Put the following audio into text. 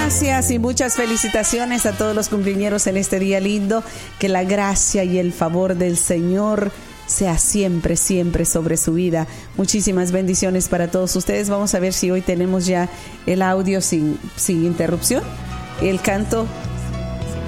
gracias y muchas felicitaciones a todos los cumpleañeros en este día lindo. Que la gracia y el favor del Señor sea siempre, siempre sobre su vida. Muchísimas bendiciones para todos ustedes. Vamos a ver si hoy tenemos ya el audio sin interrupción. El canto